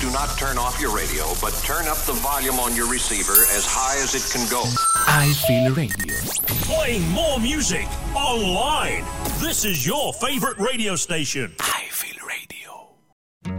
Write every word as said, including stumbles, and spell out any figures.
do not turn off your radio, but turn up the volume on your receiver as high as it can go. I Feel Radio. Playing more music online. This is your favorite radio station.